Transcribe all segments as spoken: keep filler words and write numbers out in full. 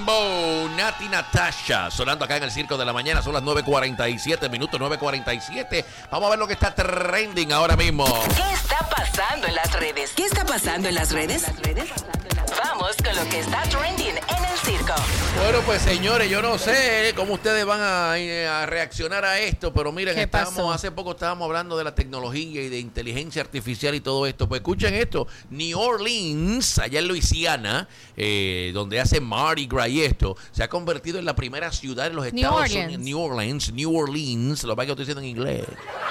Mambo, Nati Natasha, sonando acá en el Circo de la Mañana. Son las nueve cuarenta y siete minutos, nueve cuarenta y siete. Vamos a ver lo que está trending ahora mismo. ¿Qué está pasando en las redes? ¿Qué está pasando en las redes? Vamos con lo que está trending en el circo. Bueno, pues señores, yo no sé cómo ustedes van a, a reaccionar a esto, pero miren, ¿Qué estábamos, pasó? hace poco estábamos hablando de la tecnología y de inteligencia artificial y todo esto. Pues escuchen esto, New Orleans, allá en Luisiana, eh, donde hace Mardi Gras y esto, se ha convertido en la primera ciudad en los New Estados Orleans. Unidos. New Orleans, New Orleans, lo que estoy diciendo en inglés.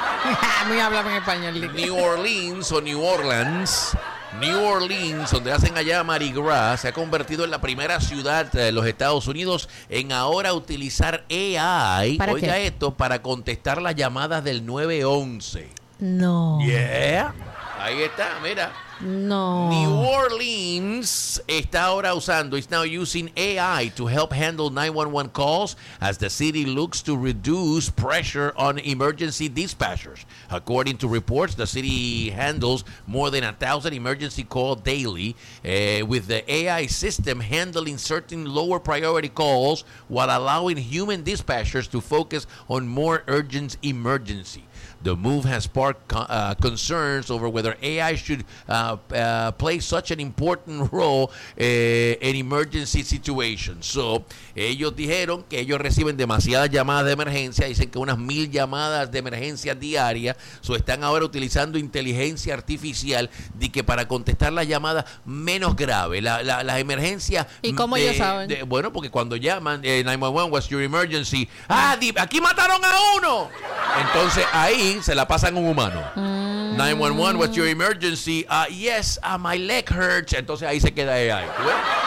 Muy hablamos en español. New Orleans o New Orleans, New Orleans, donde hacen allá Mardi Gras, se ha convertido en la primera ciudad de los Estados Unidos en ahora utilizar A I, ¿Para oiga qué? esto, para contestar las llamadas del nueve once. No. Yeah, ahí está, mira. No. New Orleans está ahora usando, is now using A I to help handle nine one one calls as the city looks to reduce pressure on emergency dispatchers. According to reports, the city handles more than a thousand emergency calls daily, uh, with the A I system handling certain lower priority calls while allowing human dispatchers to focus on more urgent emergency. The move has sparked uh, concerns over whether A I should uh, uh, play such an important role uh, in emergency situations. So, ellos dijeron que ellos reciben demasiadas llamadas de emergencia, dicen que unas mil llamadas de emergencia diarias, so están ahora utilizando inteligencia artificial de que para contestar las llamadas menos graves, la, la, las emergencias. ¿Y cómo de- ellos saben? de- bueno, porque cuando llaman eh, nueve uno uno, what's your emergency? Ah, di- aquí mataron a uno. Entonces ahí se la pasan a un humano. Mm. nueve uno uno, what's your emergency? Ah, yes, uh, my leg hurts. Entonces ahí se queda A I. ¿Tú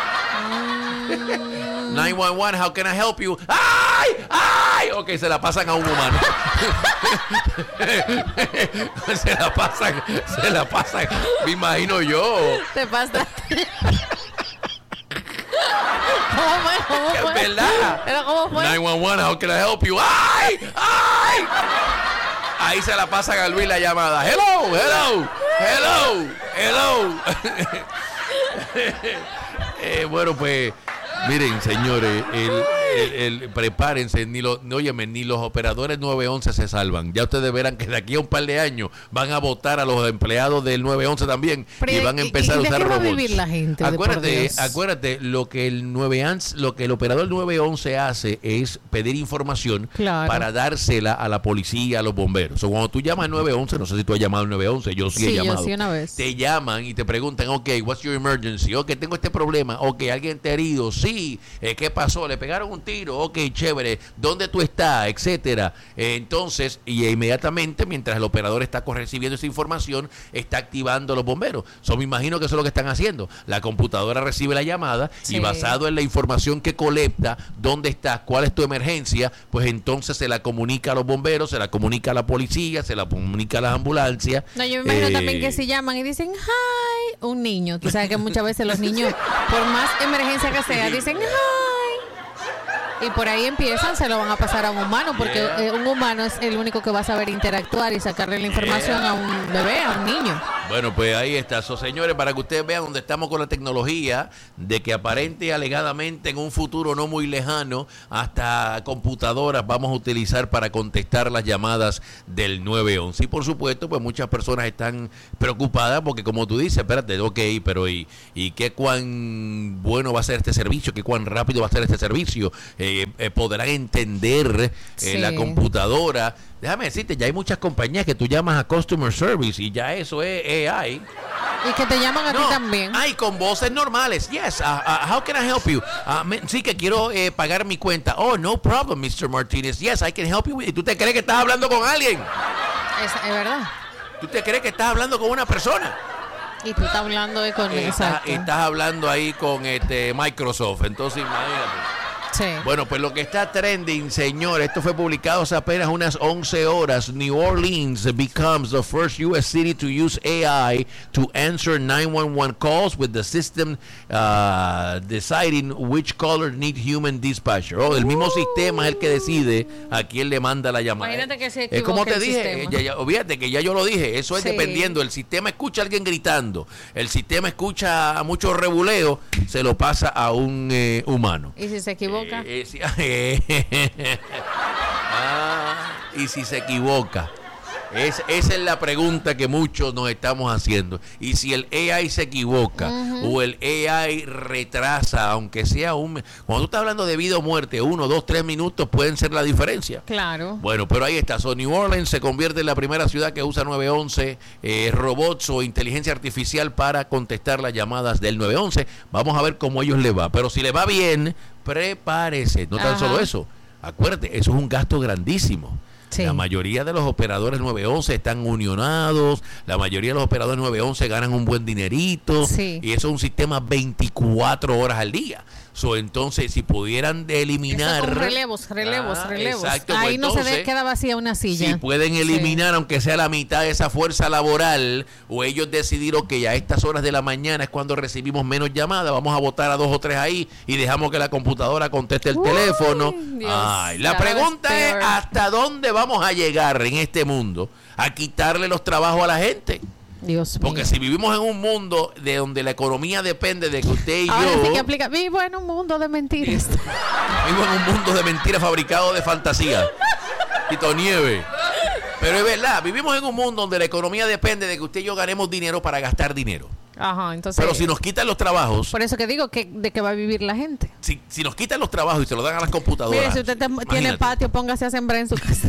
ves? Mm. nueve uno uno, how can I help you? ¡Ay! ¡Ay! Ok, se la pasan a un humano. se la pasan, se la pasan. Me imagino yo. Te pasa. ¿Cómo fue? ¿Cómo Es fue? verdad. ¿Pero cómo fue? nueve uno uno, how can I help you? ¡Ay! ¡Ay! Ahí se la pasan a Luis la llamada. Hello, hello, hello, hello. eh, bueno, pues, miren, señores, el, el, el- prepárense, ni los, no, óyeme, ni los operadores nueve once se salvan. Ya ustedes verán que de aquí a un par de años van a votar a los empleados del nueve once también Pero, y van a ¿y- empezar y a de usar qué va a robots. vivir la gente, de por Acuérdate, Dios? acuérdate, lo que el nueve once, lo que el operador nueve once hace es pedir información Claro. para dársela a la policía, a los bomberos. O cuando tú llamas al nueve once, no sé si tú has llamado al nueve once, yo sí, Sí, he yo llamado. sí una vez. Te llaman y te preguntan, ok, what's your emergency? Ok, tengo este problema. Ok, alguien te ha herido. Sí, eh, ¿qué pasó? Le pegaron un tiro. Ok, chévere. ¿Dónde tú estás? Etcétera. Eh, entonces, y inmediatamente, mientras el operador está co- recibiendo esa información, está activando los bomberos. So, me imagino que eso es lo que están haciendo. La computadora recibe la llamada Sí. y basado en la información que colecta, dónde estás, cuál es tu emergencia, pues entonces se la comunica a los bomberos, se la comunica a la policía, se la comunica a las ambulancias. No, yo me imagino Eh, también que si llaman y dicen, hi, un niño. Tú sabes que muchas veces los niños, por más emergencia que sea, dicen, hi. Y por ahí empiezan, se lo van a pasar a un humano, porque Yeah. eh, un humano es el único que va a saber interactuar y sacarle la información Yeah. a un bebé, a un niño. Bueno, pues ahí está. So, señores, para que ustedes vean dónde estamos con la tecnología, de que aparente y alegadamente en un futuro no muy lejano, hasta computadoras vamos a utilizar para contestar las llamadas del nueve once. Y por supuesto, pues muchas personas están preocupadas porque como tú dices, espérate, ok, pero ¿y, y qué cuán bueno va a ser este servicio? ¿Qué cuán rápido va a ser este servicio? Eh, eh, ¿Podrán entender eh, Sí. la computadora? Déjame decirte, ya hay muchas compañías que tú llamas a Customer Service y ya eso es A I. Y que te llaman a ti también. Ay, con voces normales. Yes, uh, uh, how can I help you? Uh, me- sí, que quiero eh, pagar mi cuenta. Oh, no problem, mister Martínez. Yes, I can help you. ¿Y tú te crees que estás hablando con alguien? Es, es verdad. ¿Tú te crees que estás hablando con una persona? Y tú estás hablando de con Eh, estás, exacto. estás hablando ahí con este Microsoft. Entonces, imagínate. Sí. Bueno, pues lo que está trending, señor, esto fue publicado hace apenas unas once horas. New Orleans becomes the first U S city to use A I to answer nine one one calls with the system uh, deciding which caller need human dispatcher. Oh, el mismo uh. sistema es el que decide a quién le manda la llamada. Imagínate que se es como te dije, sistema. ya, ya, fíjate que ya yo lo dije, eso es Sí. dependiendo. El sistema escucha a alguien gritando, el sistema escucha a mucho rebuleo, se lo pasa a un eh, humano. ¿Y si se equivoca? Eh, eh, sí. ah, y si se equivoca. Es, esa es la pregunta que muchos nos estamos haciendo. Y si el A I se equivoca uh-huh. o el A I retrasa, aunque sea un... Cuando tú estás hablando de vida o muerte, uno, dos, tres minutos pueden ser la diferencia. Claro. Bueno, pero ahí está. So, New Orleans se convierte en la primera ciudad que usa nueve once, eh, robots o inteligencia artificial para contestar las llamadas del nueve once. Vamos a ver cómo a ellos les va. Pero si les va bien, prepárese. No tan Ajá. solo eso. Acuérdate, eso es un gasto grandísimo. Sí. La mayoría de los operadores nueve once están unionados, la mayoría de los operadores nueve once ganan un buen dinerito, sí. y eso es un sistema veinticuatro horas al día. So, entonces, si pudieran eliminar... Con relevos, relevos, ah, relevos. Exacto, Ahí pues no entonces, se ve, queda vacía una silla. Si pueden eliminar, sí. aunque sea la mitad de esa fuerza laboral, o ellos decidieron que ya a estas horas de la mañana es cuando recibimos menos llamadas, vamos a votar a dos o tres ahí y dejamos que la computadora conteste el Uy, teléfono. Dios, Ay, la pregunta es, ¿hasta dónde vamos a llegar en este mundo a quitarle los trabajos a la gente? Dios Porque mío. si vivimos en un mundo de donde la economía depende de que usted y Ahora yo... sí que aplica. Vivo en un mundo de mentiras. Vivo en un mundo de mentiras fabricado de fantasía. Quito nieve. Pero es verdad, vivimos en un mundo donde la economía depende de que usted y yo ganemos dinero para gastar dinero. Ajá, entonces... Pero si nos quitan los trabajos... Por eso que digo que de qué va a vivir la gente. Si, si nos quitan los trabajos y se los dan a las computadoras... Mire, si usted te, tiene patio, póngase a sembrar en su casa.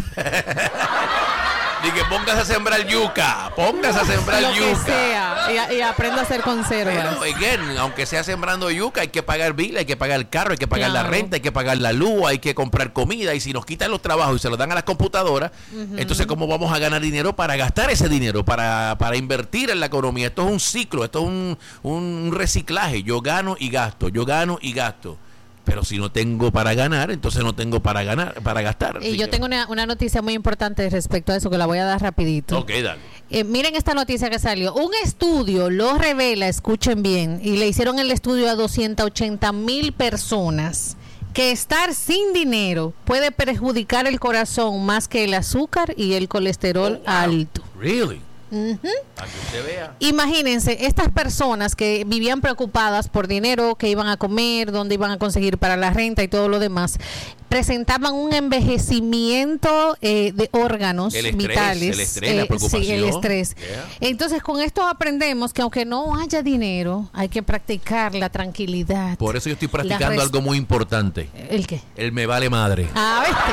Ni que póngase a sembrar yuca, póngase a sembrar Lo yuca. que sea, y, y aprenda a hacer conservas. Pero, again, aunque sea sembrando yuca, hay que pagar bill, hay que pagar el carro, hay que pagar claro. la renta, hay que pagar la luz, hay que comprar comida. Y si nos quitan los trabajos y se los dan a las computadoras, uh-huh. entonces ¿cómo vamos a ganar dinero para gastar ese dinero, para, para invertir en la economía? Esto es un ciclo, esto es un, un reciclaje. Yo gano y gasto, yo gano y gasto. Pero si no tengo para ganar, entonces no tengo para ganar, para gastar. Y yo que... tengo una, una noticia muy importante respecto a eso que la voy a dar rapidito. Ok, dale. Eh, miren esta noticia que salió. Un estudio lo revela, escuchen bien, y le hicieron el estudio a doscientas ochenta mil personas, que estar sin dinero puede perjudicar el corazón más que el azúcar y el colesterol oh, wow. alto. Really? Uh-huh. Para que usted vea. Imagínense, estas personas que vivían preocupadas por dinero, que iban a comer, dónde iban a conseguir para la renta y todo lo demás, presentaban un envejecimiento eh, de órganos el estrés, vitales. El estrés, eh, la preocupación. Sí, el estrés. Yeah. Entonces, con esto aprendemos que aunque no haya dinero, hay que practicar la tranquilidad. Por eso yo estoy practicando res... algo muy importante. ¿El qué? El me vale madre. Ah, ¿viste?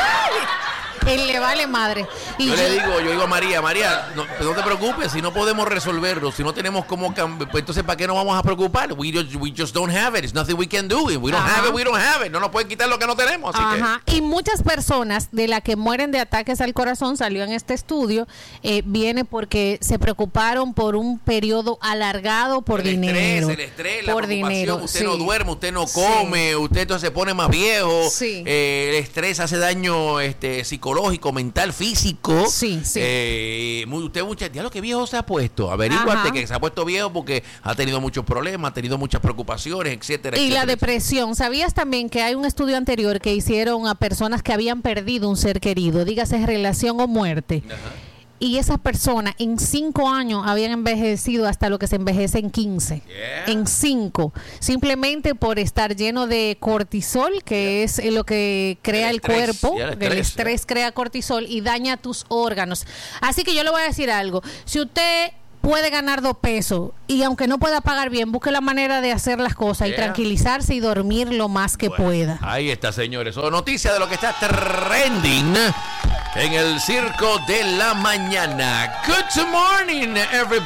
Él le vale madre. Y yo, yo le digo, yo digo a María, María, no, no te preocupes, si no podemos resolverlo, si no tenemos cómo cambiar, pues entonces ¿para qué nos vamos a preocupar? We just, we just don't have it. It's nothing we can do. If we don't Ajá. have it, we don't have it. No nos pueden quitar lo que no tenemos. Así Ajá. Que... Y muchas personas de las que mueren de ataques al corazón, salió en este estudio, eh, viene porque se preocuparon por un periodo alargado por el dinero. Estrés, el estrés, la por preocupación. dinero. Usted sí. no duerme, usted no come, sí. usted entonces se pone más viejo. Sí. Eh, el estrés hace daño este, psicológico, mental, físico. Sí, sí. Eh, usted, mucha, ya lo que viejo se ha puesto. Averíguate que se ha puesto viejo porque ha tenido muchos problemas, ha tenido muchas preocupaciones, etcétera. Y etcétera, la depresión. ¿Sabías también que hay un estudio anterior que hicieron a personas que habían perdido un ser querido, dígase relación o muerte? Ajá. Y esas personas en cinco años habían envejecido hasta lo que se envejece en quince. Yeah. En cinco. Simplemente por estar lleno de cortisol, que yeah. es lo que crea el, el cuerpo. Yeah, el estrés, el estrés yeah. crea cortisol y daña tus órganos. Así que yo le voy a decir algo. Si usted puede ganar dos pesos y aunque no pueda pagar bien, busque la manera de hacer las cosas yeah. y tranquilizarse y dormir lo más que bueno, pueda. Ahí está, señores. O noticia de lo que está trending en el circo de la mañana. Good morning, everybody.